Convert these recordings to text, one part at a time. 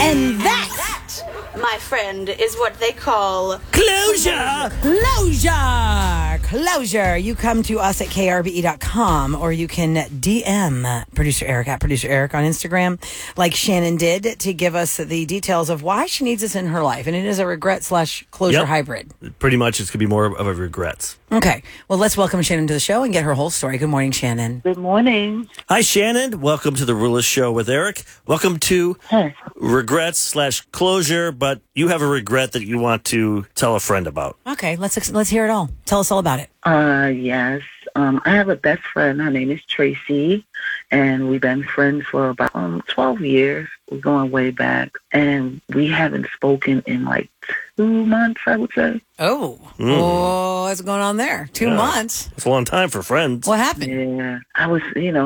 And that, my friend, is what they call Closure! Closure. You come to us at krbe.com, or you can DM Producer Eric at Producer Eric on Instagram, like Shannon did, to give us the details of why she needs this in her life. And it is a regret/closure hybrid. Pretty much, it's going to be more of a regrets. Okay. Well, let's welcome Shannon to the show and get her whole story. Good morning, Shannon. Good morning. Hi, Shannon. Welcome to the Rulist Show with Eric. Welcome to regrets/closure, but you have a regret that you want to tell a friend about. Okay, let's hear it all. Tell us all about it. Yes. I have a best friend. Her name is Tracy, and we've been friends for about 12 years. We're going way back, and we haven't spoken in like 2 months, I would say. Oh, what's going on there? 2 months? It's a long time for friends. What happened? Yeah. I was,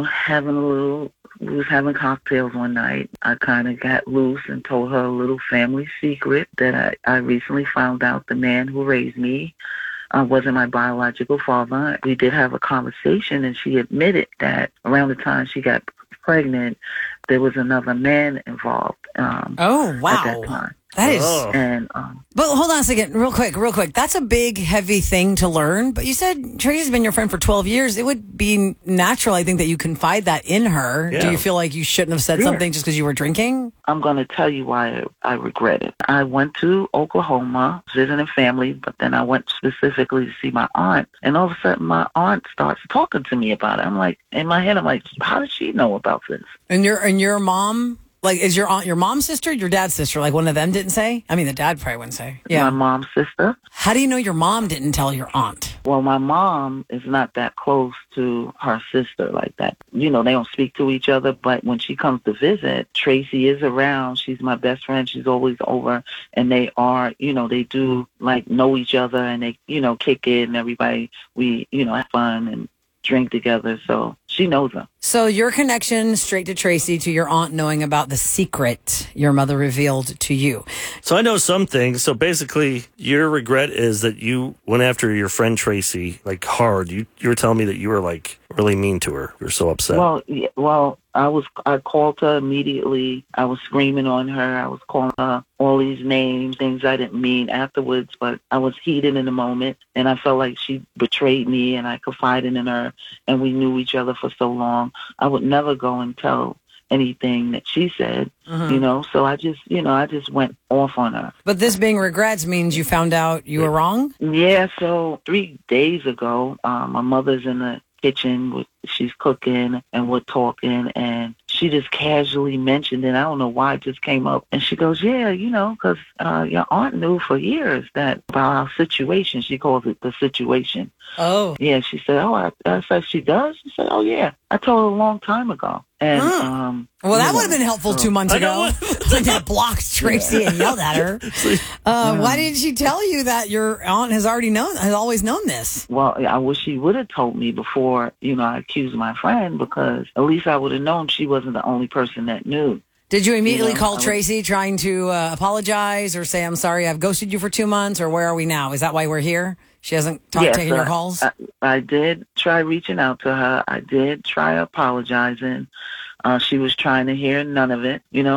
we was having cocktails one night. I kind of got loose and told her a little family secret that I recently found out the man who raised me wasn't my biological father. We did have a conversation, and she admitted that around the time she got pregnant, there was another man involved. Oh, wow. At that time. That is... And, but hold on a second, real quick. That's a big, heavy thing to learn. But you said Tracy's been your friend for 12 years. It would be natural, I think, that you confide that in her. Yeah. Do you feel like you shouldn't have said something just because you were drinking? I'm going to tell you why I regret it. I went to Oklahoma visiting family, but then I went specifically to see my aunt. And all of a sudden, my aunt starts talking to me about it. I'm like, in my head, I'm like, how does she know about this? And your mom... Like, is your aunt your mom's sister, your dad's sister? Like, one of them didn't say? I mean, the dad probably wouldn't say. Yeah. My mom's sister. How do you know your mom didn't tell your aunt? Well, my mom is not that close to her sister like that. They don't speak to each other, but when she comes to visit, Tracy is around. She's my best friend. She's always over, and they are, they do, like, know each other, and they, kick it, and everybody, we, have fun and drink together, so she knows her. So your connection straight to Tracy, to your aunt knowing about the secret your mother revealed to you. So I know some things. So basically, your regret is that you went after your friend Tracy, like, hard. You were telling me that you were, like, really mean to her. You were so upset. Well, I called her immediately. I was screaming on her. I was calling her all these names, things I didn't mean afterwards, but I was heated in the moment, and I felt like she betrayed me, and I confided in her, and we knew each other for so long. I would never go and tell anything that she said, so I just went off on her. But this being regrets means you found out you were wrong? Yeah, so 3 days ago, my mother's in the kitchen, she's cooking, and we're talking, and she just casually mentioned it. I don't know why it just came up. And she goes, yeah, because your aunt knew for years that about our situation. She calls it the situation. Oh. Yeah, she said, I said, she does? She said, oh, yeah. I told her a long time ago. And well, that would have been helpful 2 months ago. Like that blocked Tracy and yelled at her. Why didn't she tell you that your aunt has always known this? Well, I wish she would have told me before, I accused my friend, because at least I would have known she wasn't the only person that knew. Did you immediately call Tracy trying to apologize or say, I'm sorry, I've ghosted you for 2 months, or where are we now? Is that why we're here? She hasn't taken your calls? I did try reaching out to her. I did try apologizing. She was trying to hear none of it,